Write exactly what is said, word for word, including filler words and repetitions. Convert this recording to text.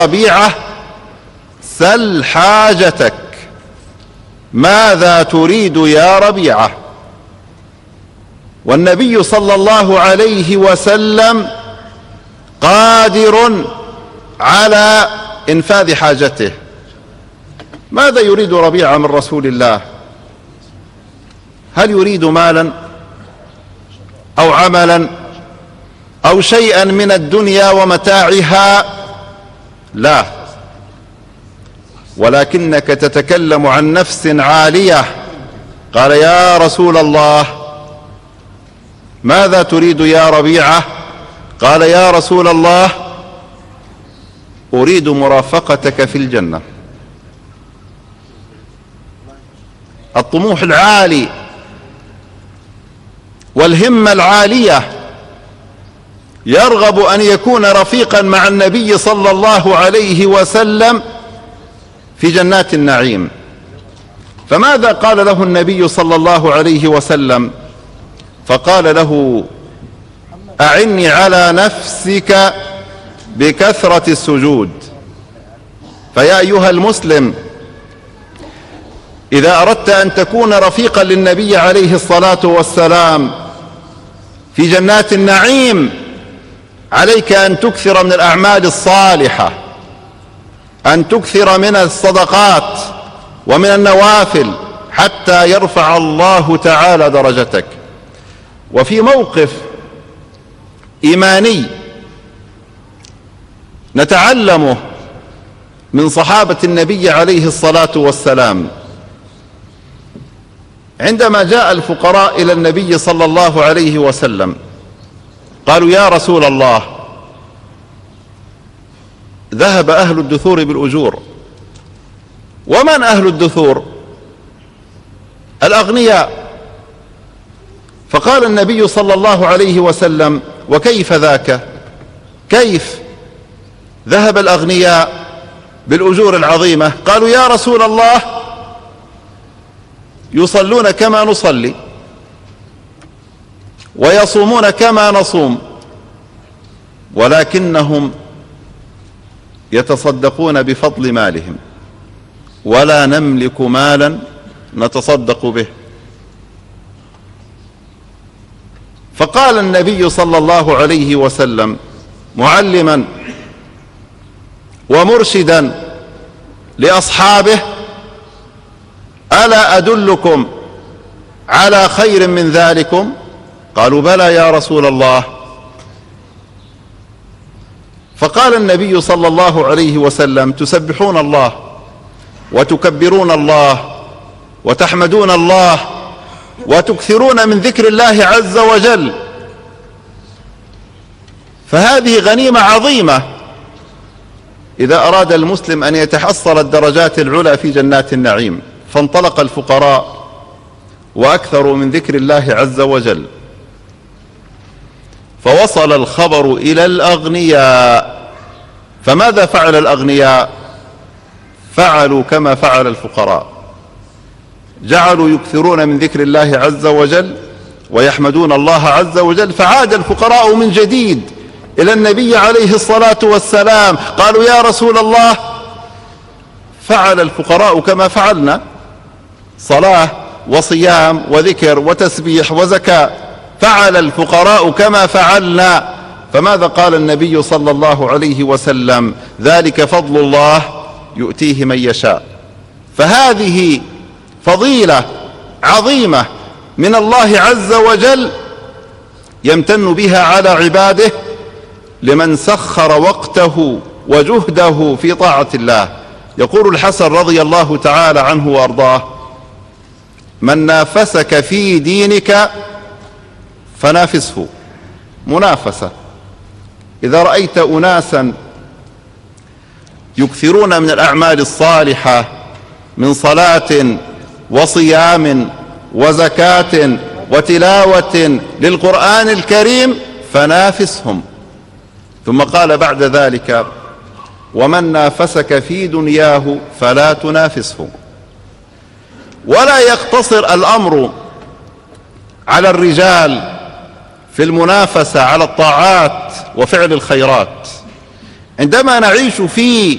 ربيعة سل حاجتك، ماذا تريد يا ربيعة؟ والنبي صلى الله عليه وسلم قادر على إنفاذ حاجته. ماذا يريد ربيعة من رسول الله؟ هل يريد مالا أو عملا أو شيئا من الدنيا ومتاعها؟ لا، ولكنك تتكلم عن نفس عالية. قال: يا رسول الله ماذا تريد يا ربيعة؟ قال: يا رسول الله أريد مرافقتك في الجنة. الطموح العالي والهمة العالية، يرغب أن يكون رفيقا مع النبي صلى الله عليه وسلم في جنات النعيم. فماذا قال له النبي صلى الله عليه وسلم؟ فقال له: أعني على نفسك بكثرة السجود. فيا أيها المسلم، إذا أردت أن تكون رفيقا للنبي عليه الصلاة والسلام في جنات النعيم، عليك أن تكثر من الأعمال الصالحة، أن تكثر من الصدقات ومن النوافل حتى يرفع الله تعالى درجتك. وفي موقف إيماني نتعلمه من صحابة النبي عليه الصلاة والسلام، عندما جاء الفقراء إلى النبي صلى الله عليه وسلم قالوا: يا رسول الله، ذهب أهل الدثور بالأجور. ومن أهل الدثور؟ الأغنياء. فقال النبي صلى الله عليه وسلم: وكيف ذاك؟ كيف ذهب الأغنياء بالأجور العظيمة؟ قالوا: يا رسول الله، يصلون كما نصلي ويصومون كما نصوم، ولكنهم يتصدقون بفضل مالهم، ولا نملك مالا نتصدق به. فقال النبي صلى الله عليه وسلم معلما ومرشدا لأصحابه: ألا أدلكم على خير من ذلكم؟ قالوا: بلى يا رسول الله. فقال النبي صلى الله عليه وسلم: تسبحون الله وتكبرون الله وتحمدون الله وتكثرون من ذكر الله عز وجل. فهذه غنيمة عظيمة إذا أراد المسلم أن يتحصل الدرجات العلى في جنات النعيم. فانطلق الفقراء وأكثروا من ذكر الله عز وجل، فوصل الخبر إلى الأغنياء. فماذا فعل الأغنياء؟ فعلوا كما فعل الفقراء، جعلوا يكثرون من ذكر الله عز وجل ويحمدون الله عز وجل. فعاد الفقراء من جديد إلى النبي عليه الصلاة والسلام، قالوا: يا رسول الله، فعل الفقراء كما فعلنا، صلاة وصيام وذكر وتسبيح وزكاة، فعل الفقراء كما فعلنا. فماذا قال النبي صلى الله عليه وسلم؟ ذلك فضل الله يؤتيه من يشاء. فهذه فضيلة عظيمة من الله عز وجل يمتن بها على عباده لمن سخر وقته وجهده في طاعة الله. يقول الحسن رضي الله تعالى عنه وأرضاه: من نافسك في دينك فنافسه. منافسة. إذا رأيت أناسا يكثرون من الأعمال الصالحة من صلاة وصيام وزكاة وتلاوة للقرآن الكريم فنافسهم. ثم قال بعد ذلك: ومن نافسك في دنياه فلا تنافسه. ولا يقتصر الأمر على الرجال في المنافسة على الطاعات وفعل الخيرات، عندما نعيش في